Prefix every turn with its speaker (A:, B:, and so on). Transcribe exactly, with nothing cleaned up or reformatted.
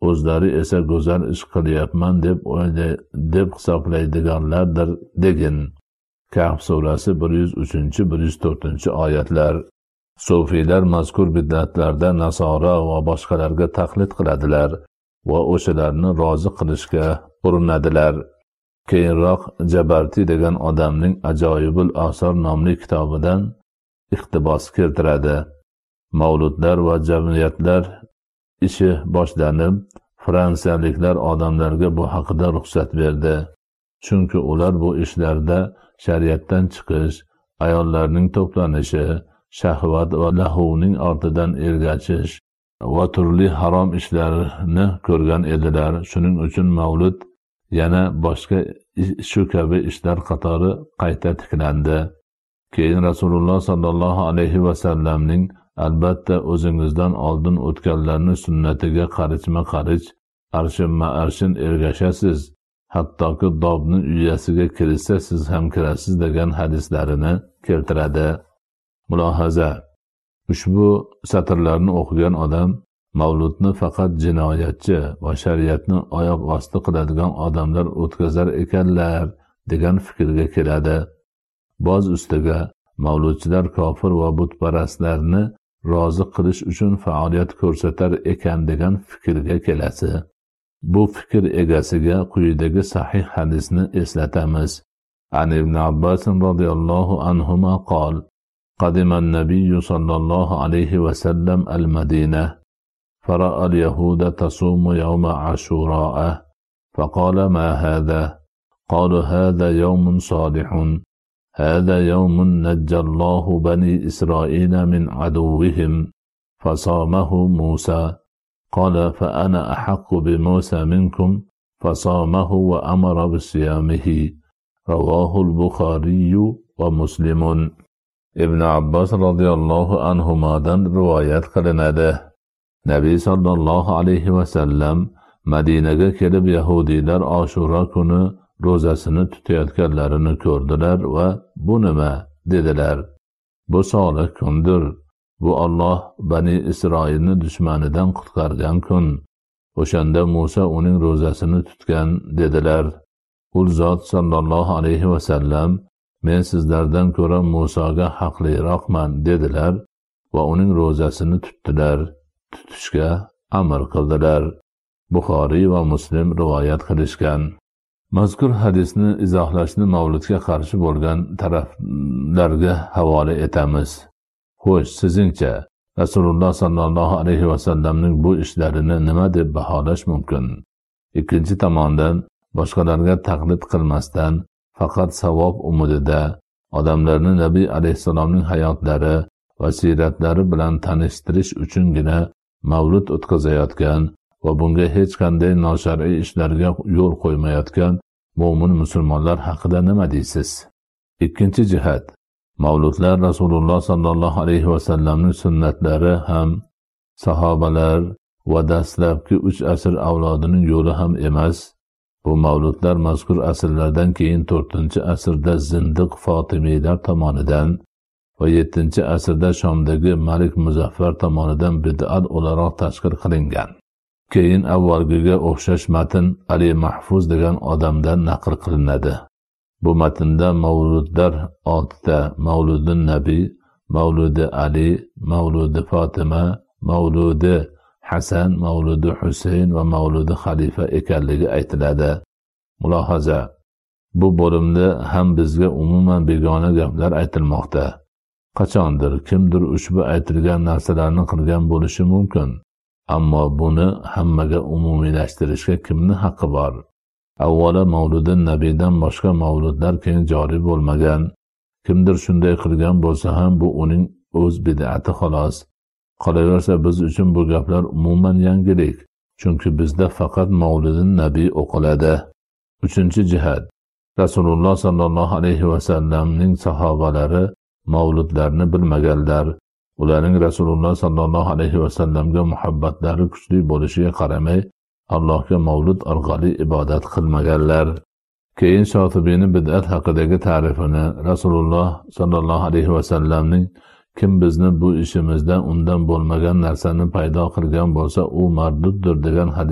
A: o'zlari esa go'zal ish qilyapman deb o'ylay deb hisoblaydiganlardir degin. Kahf surasi bir yuz uchinchi bir yuz to'rtinchi oyatlar. Sufiylar mazkur bid'atlarda nasora va boshqalarga taqlid qiladilar va o'shalarni rozi qilishga urinadilar. Keyinroq Jabarti degan odamning Ajoyibul Asar nomli kitobidan iqtibos keltiradi. Mavludlar va jamiyatlar ishi boshlanib, fransiyaliklar odamlarga bu haqida ruxsat berdi. Chunki ular bu ishlarda shariatdan chiqish, ayollarning to'planishi, shahvat va lahuvning ortidan ergashish va turli harom ishlarni ko'rgan edilar. Shuning uchun mavlud yana boshqa shu kabi ishlar qatori qayta tiklandi. Keyin Rasululloh sallallohu alayhi va sallamning albatta o'zingizdan oldin o'tganlarning sunnatiga qarichma-qarich, arshin-ma-arshin ergashasiz. Hattoki dobning uyasiga kirsa siz ham kirasiz degan hadislarini keltiradi. Mulohaza: ushbu satrlarni o'qigan odam mavludni faqat jinoyatchi va shariatni oyoq osti qiladigan odamlar o'tkazar ekanlar degan fikrga keladi. Boz ustiga mavludchilar kofir va butparastlarni rozi qilish uchun faoliyat ko'rsatar ekan degan fikrga kelasi. Bu fikr egasiga quyidagi sahih hadisni eslatamiz. An ibn Abbas radhiyallohu anhuma qol: qadima an-nabiy sallallohu alayhi va sallam al-Madinah fara'a al-yahuda tasumu yawma ashura'a faqala ma hadha qalu hadha yawmun salihun هذا يوم نجى الله بني إسرائيل من عدوهم فصامه موسى قال فأنا أحق بموسى منكم فصامه وأمر بصيامه رواه البخاري ومسلم. Ibn Abbas radhiyallohu anhumadan rivoyat qilinadi. Nabiy sallallohu alayhi va sallam Madinaga kelib Yahudiylar Ashura kuni ro'zasini tutayotganlarini ko'rdilar va bu nima dedilar. Bu solih kundir. Bu Alloh Bani Isroilni dushmanidan qutqargan kun. O'shanda Musa uning ro'zasini tutgan dedilar. Ul zot sallallohu alayhi va sallam men sizlardan ko'ra Musoga haqliroqman dedilar va uning ro'zasini tutdilar. Tutishga amr qildilar. Buxoriy va Muslim rivoyat qilishgan. Mazkur hadisni izohlashni mavludga qarshi bo'lgan taraflarga havola etamiz. Xo'sh, sizingcha Rasululloh sallallohu alayhi va sallamning bu ishlarini nima deb baholash mumkin? Ikkinchi tomondan boshqalarga taqlid qilmasdan faqat savob umidida odamlarni Nabiy alayhisalomning hayotlari va siratlari bilan tanishtirish uchungina mavlud o'tkazayotgan va bunga hech qanday noshar'iy ishlarga yo'l qo'ymayotgan mo'min musulmonlar haqida nima deysiz? Ikkinchi jihat: mavludlar Rasululloh sallallohu alayhi va sallamning sunnatlari ham, sahobalar va dastlabki uch asr avlodining yo'li ham emas. Bu mavludlar mazkur asrlardan keyin to'rtinchi asrda zindiq Fotimiylar tomonidan va yettinchi asrda Shomdagi Malik Muzaffar tomonidan bid'at o'laroq tashkil qilingan. Keyin avvalgiga o'xshash matn Ali Mahfuz degan odamdan naql qilinadi. Bu matnda mavludlar oltita: Mavludun Nabiy, Mavludi Ali, Mavludi Fatima, Mavludi Hasan, Mavludi Husayn va Mavludi Xalifa ekanligi aytiladi. Mulohaza: bu bo'limda ham bizga umuman begona gaplar aytilmoqda. Qachondir kimdir ushbu aytilgan narsalarni qilgan bo'lishi mumkin. Ammo buni hammaga umumiylashtirishga kimning haqqi bor? Avvalo Mavludun Nabiydan boshqa mavludlar keyin joriy bo'lmagan. Kimdir shunday qilgan bo'lsa ham bu uning o'z bid'ati xolos. Qolaversa biz uchun bu gaplar umuman yangilik. Chunki bizda faqat Mavludun Nabiy o'qiladi. Uchinchi jihat: Rasululloh sallallohu alayhi va sallamning sahobalari mavludlarni bilmaganlar. Ularning Rasululloh sallallohu alayhi va sallamga muhabbatlari kuchli bo'lishiga qaramay, Allohga mavlud orqali ibodat qilmaganlar. Keyin Shotibiyning bid'at haqidagi ta'rifini Rasululloh sallallohu alayhi va sallamning kim bizni bu ishimizdan undan bo'lmagan narsani paydo qilgan bo'lsa, u marduddir degan